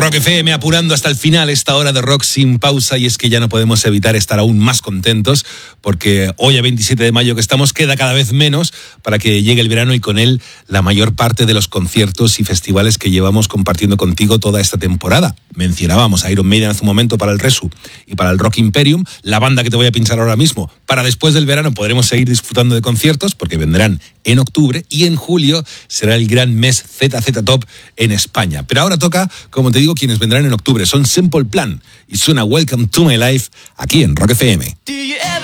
Rock FM apurando hasta el final esta hora de rock sin pausa, y es que ya no podemos evitar estar aún más contentos porque hoy a 27 de mayo que estamos queda cada vez menos para que llegue el verano y con él la mayor parte de los conciertos y festivales que llevamos compartiendo contigo toda esta temporada. Mencionábamos a Iron Maiden hace un momento para el Resu y para el Rock Imperium, la banda que te voy a pinchar ahora mismo. Para después del verano podremos seguir disfrutando de conciertos porque vendrán en octubre, y en julio será el gran mes ZZ Top en España. Pero ahora toca, como te digo, quienes vendrán en octubre. Son Simple Plan y suena Welcome to My Life aquí en Rock FM.